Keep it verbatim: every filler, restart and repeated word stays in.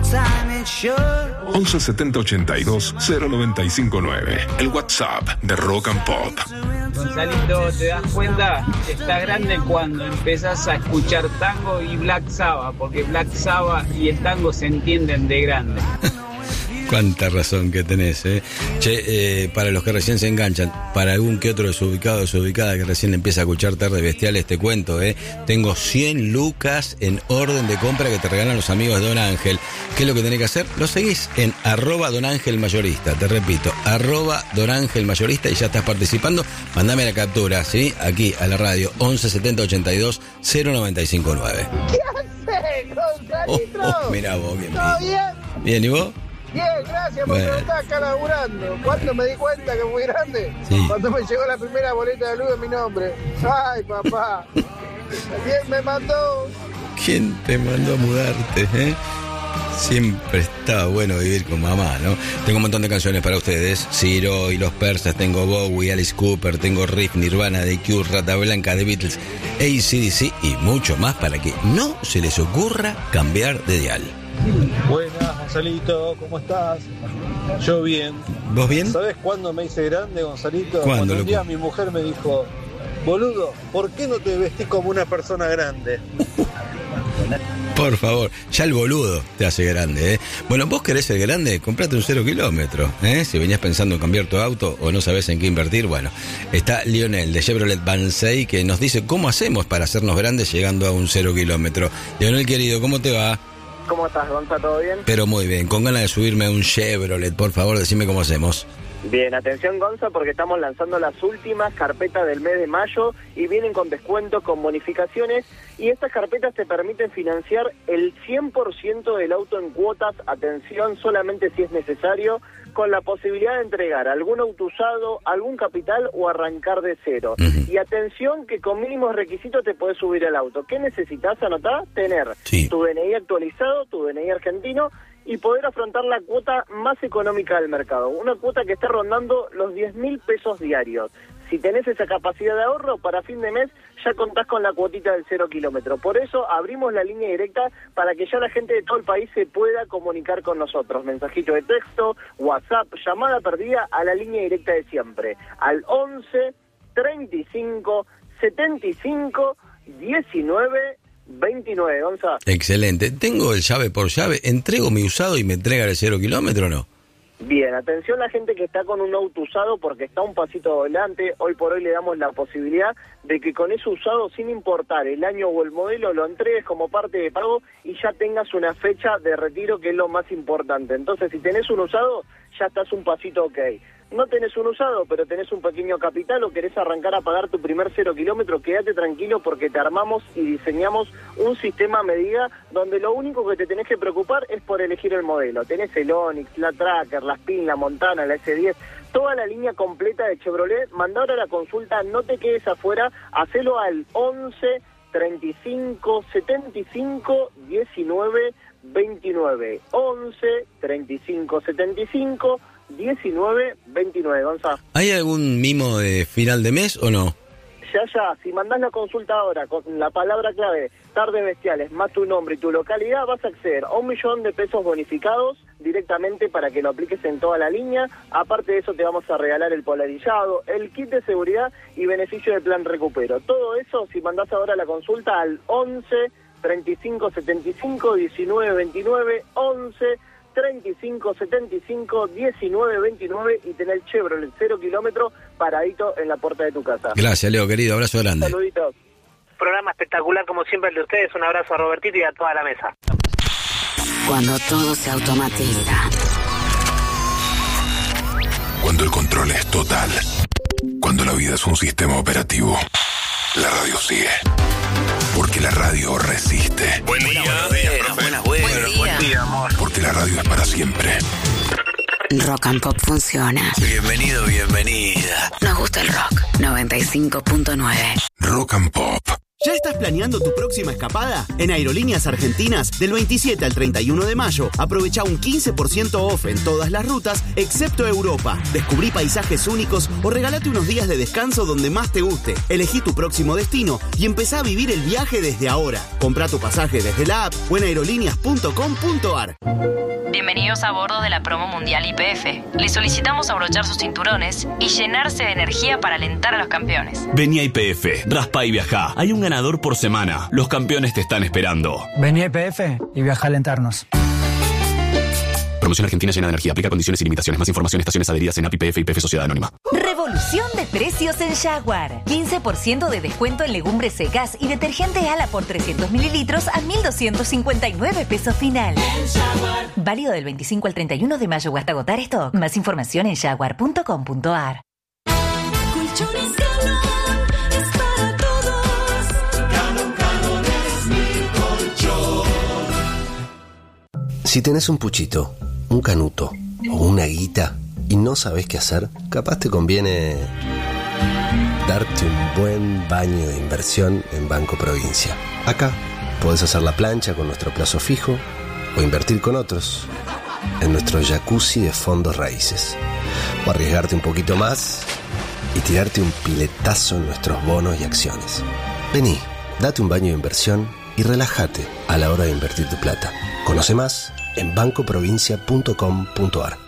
once setenta ochenta y dos cero noventa y cinco nueve. El WhatsApp de Rock and Pop. Gonzalito, ¿te das cuenta? Está grande cuando empezás a escuchar tango y Black Sabbath, porque Black Sabbath y el tango se entienden de grande. Cuánta razón que tenés, ¿eh? Che, eh, para los que recién se enganchan, para algún que otro desubicado o desubicada que recién empieza a escuchar Tardes Bestiales, te cuento, ¿eh? Tengo cien lucas en orden de compra que te regalan los amigos de Don Ángel. ¿Qué es lo que tenés que hacer? Lo seguís en arroba Don Ángel Mayorista, te repito, arroba Don Ángel Mayorista y ya estás participando. Mandame la captura, ¿sí? Aquí a la radio, once setenta ochenta y dos cero noventa y cinco nueve. ¿Qué haces, Gonzalito? Oh, oh, mirá vos, bien, ¿Todo bien. bien? Bien, ¿y vos? Bien, gracias, porque Bueno. no estaba acá laburando. ¿Cuándo me di cuenta que fui grande? Sí. Cuando me llegó la primera boleta de luz en mi nombre. Ay, papá. ¿Quién me mandó? ¿Quién te mandó a mudarte, eh? Siempre está bueno vivir con mamá, ¿no? Tengo un montón de canciones para ustedes. Ciro y los Persas, tengo Bowie, Alice Cooper, tengo Riff, Nirvana, The Cure, Rata Blanca, The Beatles, A C D C y mucho más para que no se les ocurra cambiar de dial. Buenas, Gonzalito, ¿cómo estás? Yo bien. ¿Vos bien? ¿Sabés cuándo me hice grande, Gonzalito? ¿Cuándo, Cuando un loco? día mi mujer me dijo, boludo, ¿por qué no te vestís como una persona grande? Por favor, ya el boludo te hace grande, ¿eh? Bueno, vos querés ser grande, comprate un cero kilómetro, ¿eh? Si venías pensando en cambiar tu auto o no sabés en qué invertir, bueno, está Lionel de Chevrolet Vansay que nos dice cómo hacemos para hacernos grandes llegando a un cero kilómetro. Lionel, querido, ¿cómo te va? ¿Cómo estás, Gonza? ¿Todo bien? Pero muy bien, con ganas de subirme a un Chevrolet, por favor, decime cómo hacemos. Bien, atención, Gonza, porque estamos lanzando las últimas carpetas del mes de mayo y vienen con descuentos, con bonificaciones, y estas carpetas te permiten financiar el cien por ciento del auto en cuotas, atención, solamente si es necesario, con la posibilidad de entregar algún auto usado, algún capital o arrancar de cero. Uh-huh. Y atención que con mínimos requisitos te podés subir al auto. ¿Qué necesitas anotar? Tener sí. tu D N I actualizado, tu D N I argentino, y poder afrontar la cuota más económica del mercado. Una cuota que está rondando los diez mil pesos diarios. Si tenés esa capacidad de ahorro, para fin de mes ya contás con la cuotita del cero kilómetro. Por eso abrimos la línea directa para que ya la gente de todo el país se pueda comunicar con nosotros. Mensajito de texto, WhatsApp, llamada perdida a la línea directa de siempre. Al once, treinta y cinco, setenta y cinco, diecinueve, veintinueve, Gonza. Excelente. Tengo el llave por llave. ¿Entrego mi usado y me entrega el cero kilómetro o no? Bien, atención a la gente que está con un auto usado porque está un pasito adelante. Hoy por hoy le damos la posibilidad de que con ese usado, sin importar el año o el modelo, lo entregues como parte de pago y ya tengas una fecha de retiro, que es lo más importante. Entonces, si tenés un usado, ya estás un pasito ok. No tenés un usado, pero tenés un pequeño capital o querés arrancar a pagar tu primer cero kilómetro, quédate tranquilo porque te armamos y diseñamos un sistema a medida donde lo único que te tenés que preocupar es por elegir el modelo. Tenés el Onix, la Tracker, la Spin, la Montana, la S diez, toda la línea completa de Chevrolet. Mandá ahora la consulta, no te quedes afuera, hacelo al once, treinta y cinco, setenta y cinco, diecinueve, veintinueve. once, treinta y cinco, setenta y cinco, diecinueve, veintinueve, Gonzalo. ¿Hay algún mimo de final de mes o no? Ya, ya, si mandás la consulta ahora con la palabra clave Tardes Bestiales más tu nombre y tu localidad, vas a acceder a un millón de pesos bonificados directamente para que lo apliques en toda la línea. Aparte de eso te vamos a regalar el polarizado, el kit de seguridad y beneficio del plan recupero. Todo eso si mandás ahora la consulta al once, treinta y cinco, setenta y cinco, diecinueve, veintinueve, once, treinta y cinco, setenta y cinco, diecinueve, veintinueve y tener Chevrolet cero kilómetro paradito en la puerta de tu casa. Gracias, Leo, querido. Abrazo grande. Saluditos. Programa espectacular como siempre el de ustedes. Un abrazo a Robertito y a toda la mesa. Cuando todo se automatiza. Cuando el control es total. Cuando la vida es un sistema operativo. La radio sigue. Porque la radio resiste. Buen día. Buenos días, profe. Buenas, buenas. Buen día. Buen día, amor. Porque la radio es para siempre. Rock and Pop funciona. Bienvenido, bienvenida. Nos gusta el rock. noventa y cinco punto nueve. Rock and Pop. ¿Ya estás planeando tu próxima escapada? En Aerolíneas Argentinas, del veintisiete al treinta y uno de mayo, aprovecha un quince por ciento off en todas las rutas, excepto Europa. Descubrí paisajes únicos o regalate unos días de descanso donde más te guste. Elegí tu próximo destino y empezá a vivir el viaje desde ahora. Comprá tu pasaje desde la app o en aerolíneas punto com punto ar. Bienvenidos a bordo de la promo mundial Y P F. Les solicitamos abrochar sus cinturones y llenarse de energía para alentar a los campeones. Vení a Y P F, raspa y viajá. Hay un ganador por semana. Los campeones te están esperando. Vení a Y P F y viaja a alentarnos. Promoción Argentina llena de energía. Aplica condiciones y limitaciones. Más información en estaciones adheridas en A P I P F y P F Sociedad Anónima. Revolución de precios en Jaguar. quince por ciento de descuento en legumbres secas y detergente Ala por trescientos mililitros a mil doscientos cincuenta y nueve pesos final. Válido del veinticinco al treinta y uno de mayo o hasta agotar stock. Más información en jaguar punto com punto ar. Si tenés un puchito, un canuto o una guita y no sabés qué hacer, capaz te conviene darte un buen baño de inversión en Banco Provincia. Acá podés hacer la plancha con nuestro plazo fijo o invertir con otros en nuestro jacuzzi de fondos raíces. O arriesgarte un poquito más y tirarte un piletazo en nuestros bonos y acciones. Vení, date un baño de inversión y relájate a la hora de invertir tu plata. Conoce más en banco provincia punto com punto ar.